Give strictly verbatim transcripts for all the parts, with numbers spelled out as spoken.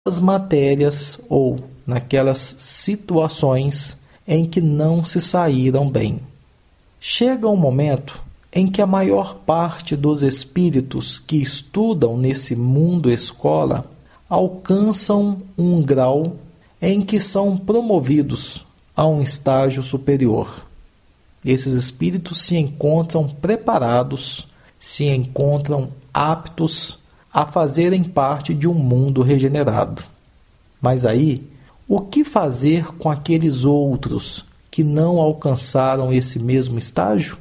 as matérias ou naquelas situações em que não se saíram bem. Chega um momento em que a maior parte dos espíritos que estudam nesse mundo escola alcançam um grau em que são promovidos a um estágio superior. Esses espíritos se encontram preparados, se encontram aptos a fazerem parte de um mundo regenerado. Mas aí, o que fazer com aqueles outros que não alcançaram esse mesmo estágio?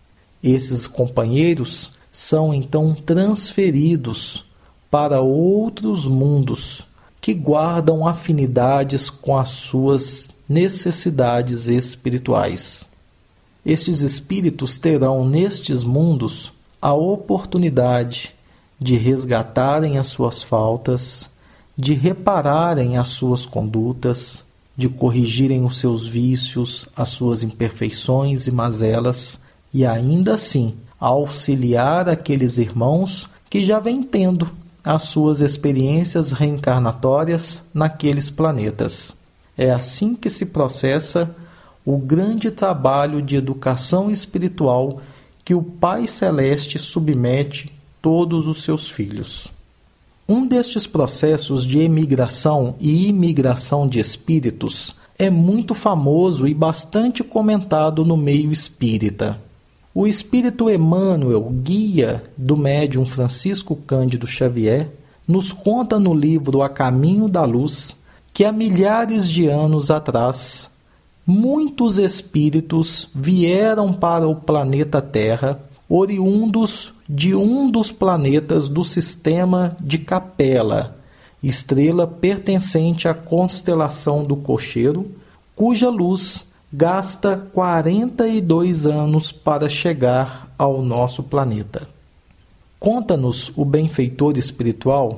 Esses companheiros são então transferidos para outros mundos que guardam afinidades com as suas necessidades espirituais. Estes espíritos terão nestes mundos a oportunidade de resgatarem as suas faltas, de repararem as suas condutas, de corrigirem os seus vícios, as suas imperfeições e mazelas, e ainda assim auxiliar aqueles irmãos que já vêm tendo as suas experiências reencarnatórias naqueles planetas. É assim que se processa o grande trabalho de educação espiritual que o Pai Celeste submete todos os seus filhos. Um destes processos de emigração e imigração de espíritos é muito famoso e bastante comentado no meio espírita. O espírito Emmanuel, guia do médium Francisco Cândido Xavier, nos conta no livro A Caminho da Luz que há milhares de anos atrás, muitos espíritos vieram para o planeta Terra, oriundos de um dos planetas do sistema de Capela, estrela pertencente à constelação do Cocheiro, cuja luz gasta quarenta e dois anos para chegar ao nosso planeta. Conta-nos o benfeitor espiritual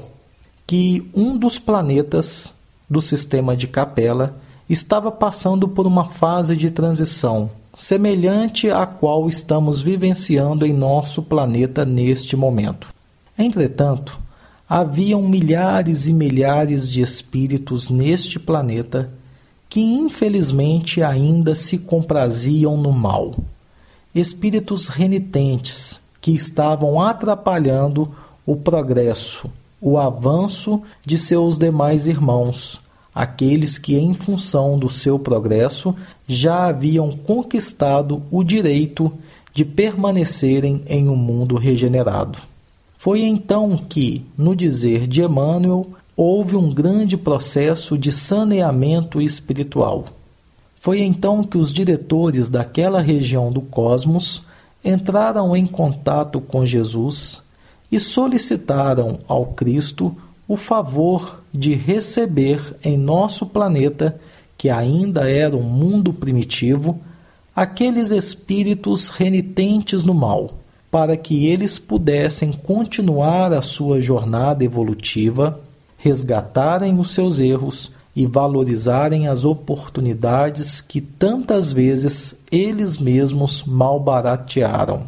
que um dos planetas do sistema de Capela estava passando por uma fase de transição, semelhante à qual estamos vivenciando em nosso planeta neste momento. Entretanto, haviam milhares e milhares de espíritos neste planeta que infelizmente ainda se compraziam no mal. Espíritos renitentes que estavam atrapalhando o progresso, o avanço de seus demais irmãos, aqueles que, em função do seu progresso, já haviam conquistado o direito de permanecerem em um mundo regenerado. Foi então que, no dizer de Emmanuel, houve um grande processo de saneamento espiritual. Foi então que os diretores daquela região do cosmos entraram em contato com Jesus e solicitaram ao Cristo o favor de receber em nosso planeta, que ainda era um mundo primitivo, aqueles espíritos renitentes no mal, para que eles pudessem continuar a sua jornada evolutiva, resgatarem os seus erros e valorizarem as oportunidades que tantas vezes eles mesmos malbaratearam.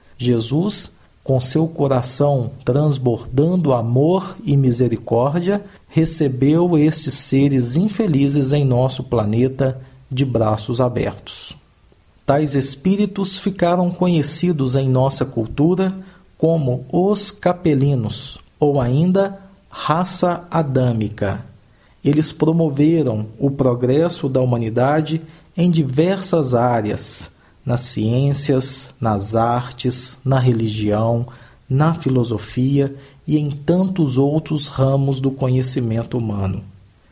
Jesus, com seu coração transbordando amor e misericórdia, recebeu estes seres infelizes em nosso planeta de braços abertos. Tais espíritos ficaram conhecidos em nossa cultura como os capelinos, ou ainda raça adâmica. Eles promoveram o progresso da humanidade em diversas áreas, nas ciências, nas artes, na religião, na filosofia e em tantos outros ramos do conhecimento humano.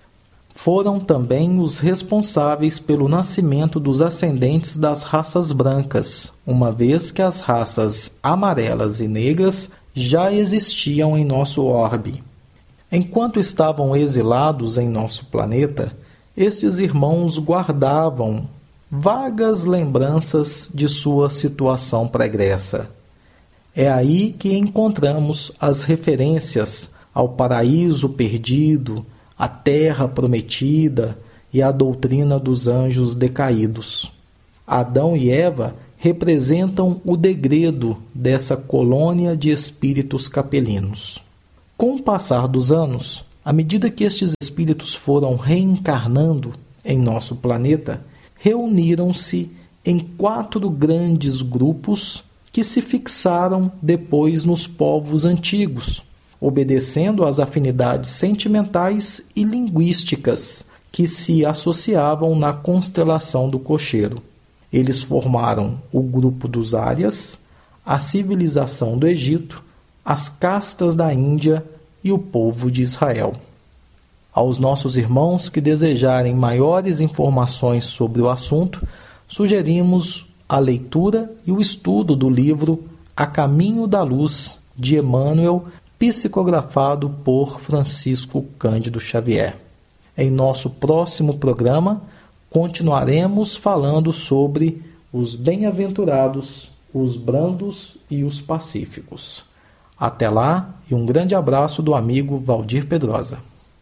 Foram também os responsáveis pelo nascimento dos ascendentes das raças brancas, uma vez que as raças amarelas e negras já existiam em nosso orbe. Enquanto estavam exilados em nosso planeta, estes irmãos guardavam vagas lembranças de sua situação pregressa. É aí que encontramos as referências ao paraíso perdido, à terra prometida e à doutrina dos anjos decaídos. Adão e Eva representam o degredo dessa colônia de espíritos capelinos. Com o passar dos anos, À medida que estes espíritos foram reencarnando em nosso planeta, reuniram-se em quatro grandes grupos que se fixaram depois nos povos antigos, obedecendo às afinidades sentimentais e linguísticas que se associavam na constelação do cocheiro. Eles formaram o grupo dos Árias, a civilização do Egito, as castas da Índia e o povo de Israel. Aos nossos irmãos que desejarem maiores informações sobre o assunto, sugerimos a leitura e o estudo do livro A Caminho da Luz, de Emmanuel, psicografado por Francisco Cândido Xavier. Em nosso próximo programa, continuaremos falando sobre os bem-aventurados, os brandos e os pacíficos. Até lá e um grande abraço do amigo Valdir Pedrosa.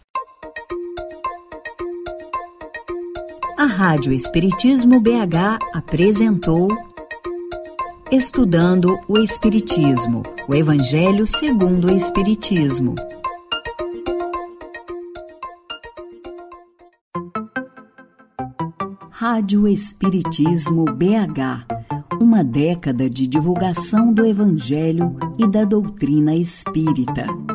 A Rádio Espiritismo B H apresentou Estudando o Espiritismo, o Evangelho segundo o Espiritismo. Rádio Espiritismo B H, uma década de divulgação do Evangelho e da doutrina espírita.